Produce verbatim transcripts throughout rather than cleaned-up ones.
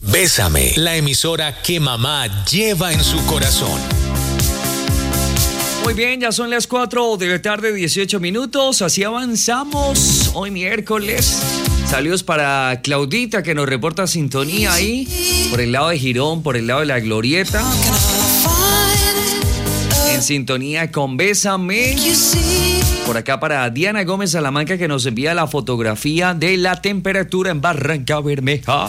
Bésame, la emisora que mamá lleva en su corazón. Muy bien, ya son las cuatro de la tarde, dieciocho minutos. Así avanzamos hoy miércoles. Saludos para Claudita, que nos reporta sintonía ahí, por el lado de Girón, por el lado de la Glorieta. En sintonía con Bésame. Por acá para Diana Gómez Salamanca, que nos envía la fotografía de la temperatura en Barrancabermeja.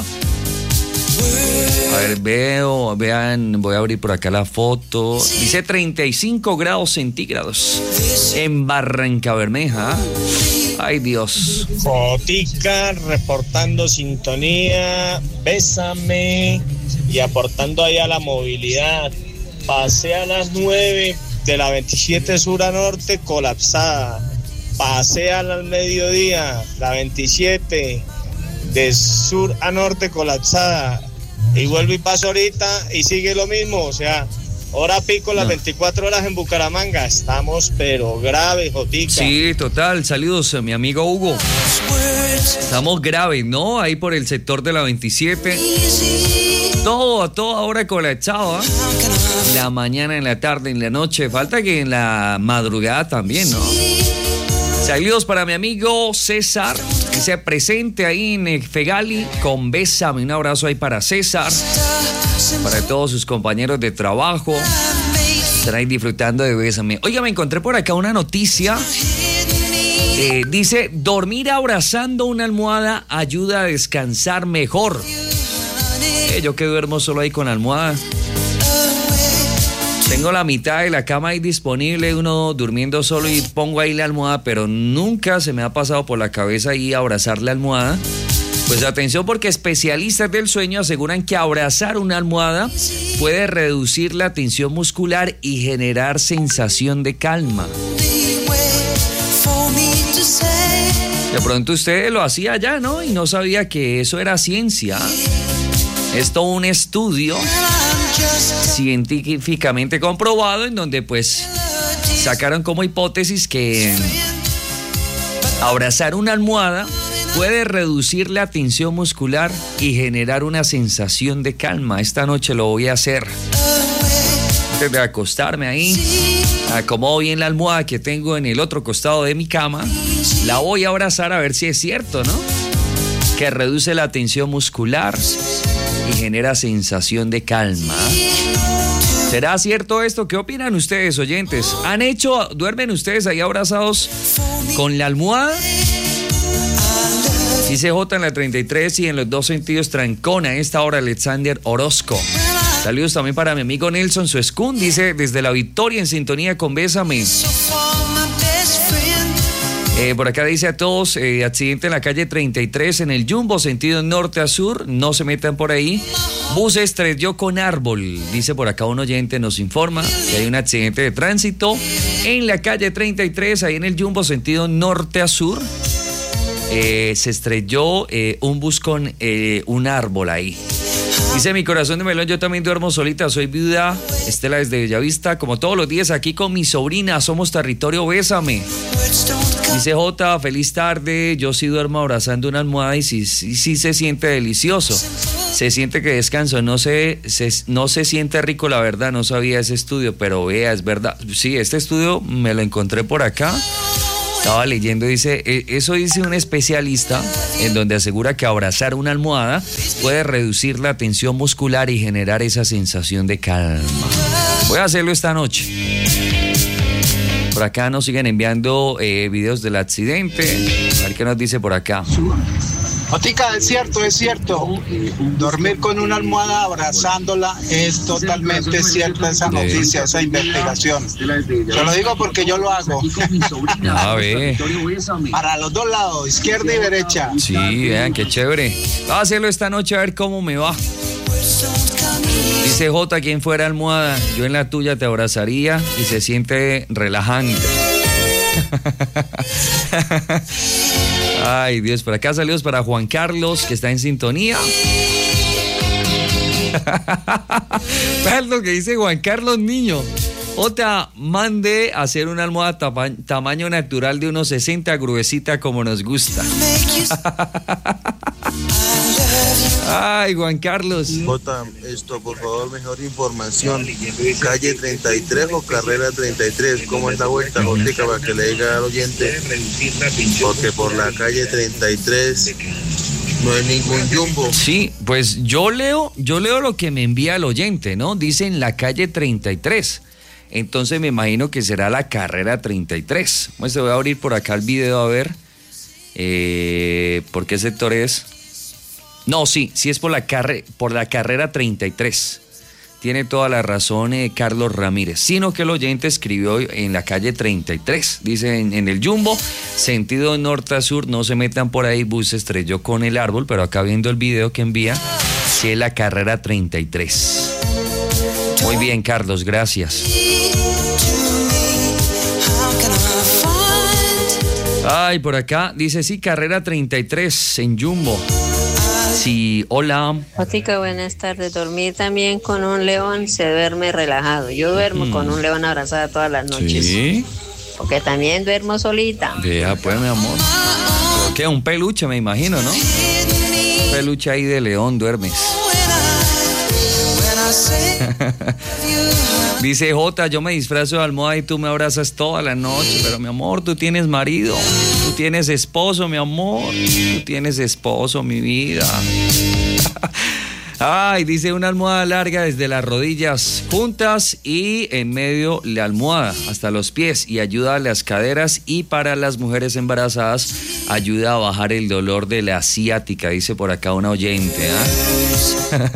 A ver, veo, vean, voy a abrir por acá la foto. Dice treinta y cinco grados centígrados en Barrancabermeja. Ay, Dios. Fotica reportando sintonía, Bésame y aportando ahí a la movilidad. Pasé a las nueve de la veintisiete sur a norte colapsada. Pasé al mediodía, la veintisiete de sur a norte colapsada. Y vuelvo y paso ahorita y sigue lo mismo, o sea, hora pico las no. veinticuatro horas en Bucaramanga. Estamos pero graves, Jotica. Sí, total. Saludos a mi amigo Hugo. Estamos graves, ¿no? Ahí por el sector de la veintisiete. Todo a toda hora colapsado, ¿eh? En la mañana, en la tarde, en la noche. Falta que en la madrugada también, ¿no? Saludos para mi amigo César, que se presente ahí en Fegali con Bésame. Un abrazo ahí para César, para todos sus compañeros de trabajo. Están ahí disfrutando de Bésame. Oiga, me encontré por acá una noticia. Eh, dice, dormir abrazando una almohada ayuda a descansar mejor. Eh, yo que duermo solo ahí con la almohada. Tengo la mitad de la cama ahí disponible, uno durmiendo solo y pongo ahí la almohada, pero nunca se me ha pasado por la cabeza ahí abrazar la almohada. Pues atención, porque especialistas del sueño aseguran que abrazar una almohada puede reducir la tensión muscular y generar sensación de calma. De pronto usted lo hacía ya, ¿no? Y no sabía que eso era ciencia. Es todo un estudio científicamente comprobado en donde pues sacaron como hipótesis que abrazar una almohada puede reducir la tensión muscular y generar una sensación de calma. Esta noche lo voy a hacer. Antes de acostarme ahí, acomodo bien la almohada que tengo en el otro costado de mi cama. La voy a abrazar a ver si es cierto, ¿no? Que reduce la tensión muscular y genera sensación de calma. ¿Será cierto esto? ¿Qué opinan ustedes, oyentes? ¿Han hecho, duermen ustedes ahí abrazados con la almohada? Dice J en la treinta y tres y en los dos sentidos trancona. A esta hora Alexander Orozco. Saludos también para mi amigo Nelson Suescún. Dice desde La Victoria en sintonía con Bésame. Eh, por acá dice a todos, eh, accidente en la calle treinta y tres en el Jumbo, sentido norte a sur, no se metan por ahí. Bus estrelló con árbol, dice por acá un oyente, nos informa que hay un accidente de tránsito en la calle treinta y tres, ahí en el Jumbo, sentido norte a sur. Eh, se estrelló eh, un bus con eh, un árbol ahí. Dice mi corazón de melón, yo también duermo solita, soy viuda, Estela desde Bellavista, como todos los días aquí con mi sobrina, somos territorio Bésame. Dice J, feliz tarde, yo sí duermo abrazando una almohada y sí, sí, sí se siente delicioso, se siente que descanso, no se, se, no se siente rico, la verdad, no sabía ese estudio, pero vea, es verdad, sí, este estudio me lo encontré por acá. Estaba leyendo, dice, eso dice un especialista en donde asegura que abrazar una almohada puede reducir la tensión muscular y generar esa sensación de calma. Voy a hacerlo esta noche. Por acá nos siguen enviando eh, videos del accidente. A ver qué nos dice por acá. Otica, es cierto, es cierto. Dormir con una almohada abrazándola es totalmente cierta esa noticia, esa investigación. Yo lo digo porque yo lo hago. A ver. Para los dos lados, izquierda y derecha. Sí, vean, qué chévere. Voy a hacerlo esta noche a ver cómo me va. Dice J, quien fuera almohada, yo en la tuya te abrazaría y se siente relajante. Ay, Dios, por acá saludos para Juan Carlos, que está en sintonía. ¿Sabes lo que dice Juan Carlos, niño? Otra, mande a hacer una almohada tapa- tamaño natural de unos sesenta, gruesita como nos gusta. Ay, Juan Carlos. Jota, esto, por favor, mejor información. ¿Calle treinta y tres o carrera treinta y tres? ¿Cómo es la vuelta, Jotica, para que le diga al oyente? Porque por la calle treinta y tres no hay ningún jumbo. Sí, pues yo leo, yo leo lo que me envía el oyente, ¿no? Dice en la calle treinta y tres. Entonces me imagino que será la carrera treinta y tres. Pues te voy a abrir por acá el video a ver. Eh, ¿Por qué sector es? No, sí, sí es por la, carre, por la carrera treinta y tres. Tiene toda la razón eh, Carlos Ramírez. Sino que el oyente escribió en la calle treinta y tres. Dice en, en el Jumbo, sentido norte a sur, no se metan por ahí, bus se estrelló con el árbol. Pero acá viendo el video que envía, sí es la carrera treinta y tres. Muy bien, Carlos, gracias. Ay, por acá dice sí, carrera treinta y tres en Jumbo. Sí, hola. Jotica, buenas tardes. Dormir también con un león se duerme relajado. Yo duermo mm. con un león abrazada todas las noches. Sí. Porque también duermo solita. Vea, pues, mi amor. ¿Pero qué? Un peluche, me imagino, ¿no? Un peluche ahí de león duermes. Dice Jota, yo me disfrazo de almohada y tú me abrazas toda la noche. Pero mi amor, tú tienes marido, tú tienes esposo, mi amor, tú tienes esposo, mi vida. Ay, dice una almohada larga desde las rodillas juntas y en medio la almohada hasta los pies y ayuda a las caderas, y para las mujeres embarazadas ayuda a bajar el dolor de la ciática, dice por acá una oyente, ¿eh?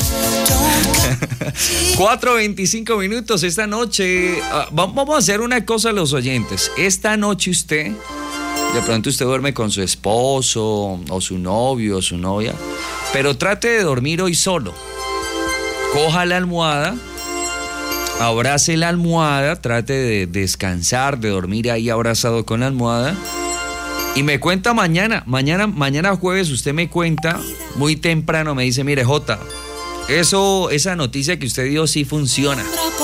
cuatro veinticinco minutos esta noche. Uh, vamos a hacer una cosa a los oyentes. Esta noche usted, de pronto usted duerme con su esposo o su novio o su novia, pero trate de dormir hoy solo. Coja la almohada, abrace la almohada, trate de descansar, de dormir ahí abrazado con la almohada. Y me cuenta mañana, mañana, mañana jueves usted me cuenta muy temprano, me dice, mire Jota, Eso, esa noticia que usted dio sí funciona.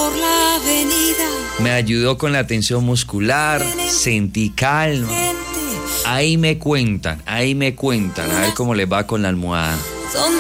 Me ayudó con la tensión muscular, sentí calma. Ahí me cuentan, ahí me cuentan, a ver cómo les va con la almohada.